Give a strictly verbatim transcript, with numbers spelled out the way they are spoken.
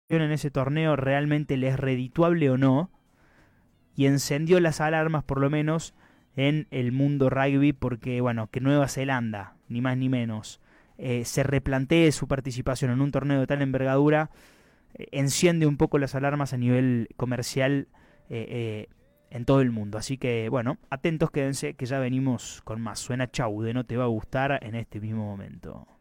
en ese torneo realmente le es redituable o no, y encendió las alarmas por lo menos en el mundo rugby porque, bueno, que Nueva Zelanda, ni más ni menos, eh, se replantee su participación en un torneo de tal envergadura, eh, enciende un poco las alarmas a nivel comercial eh, eh, en todo el mundo. Así que, bueno, atentos quédense que ya venimos con más. Suena chau, de no te va a gustar en este mismo momento.